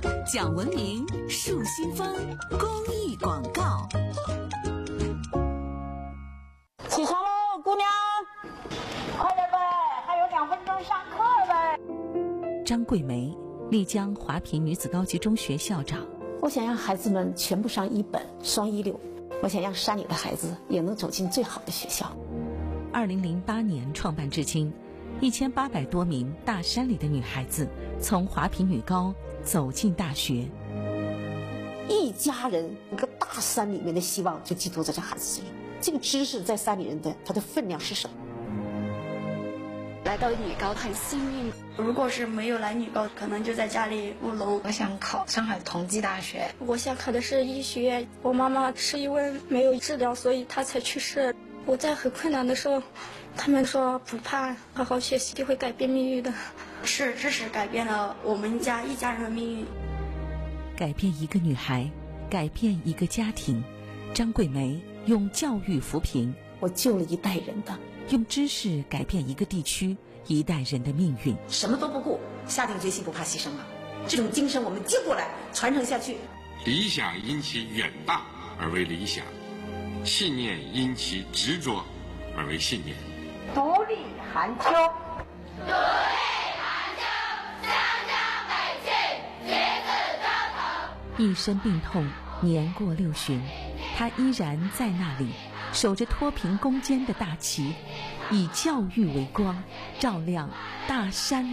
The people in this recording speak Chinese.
讲文明树新风公益广告。 起床喽，姑娘，快点呗，还有2分钟上课呗。 张桂梅，丽江华坪女子高级中学校长。 我想让孩子们全部上1本双1流，我想让山里的孩子也能走进最好的学校。 2008年创办至今，1800多名大山里的女孩子从华坪女高走进大学。 一家人一个大山里面的希望就寄托在这孩子身上。这个知识在山里人的它的分量是什么？ 来到女高很幸运， 如果是没有来女高，可能就在家里务农。 我想考上海同济大学。 我想考的是医学院。我妈妈是因为没有治疗，所以她才去世。我在很困难的时候，他们说不怕，好好学习就会改变命运的。 是知识改变了我们家一家人的命运， 改变一个女孩，改变一个家庭。张桂梅用教育扶贫， 我救了一代人的， 用知识改变一个地区一代人的命运。 什么都不顾，下定决心不怕牺牲了。这种精神我们接过来，传承下去。 理想因其远大而为理想，信念因其执着而为信念。 独立寒秋， 独立寒秋，湘江北去，橘子招头。 一身病痛，年过60旬，他依然在那里，守着脱贫攻坚的大旗，以教育为光，照亮大山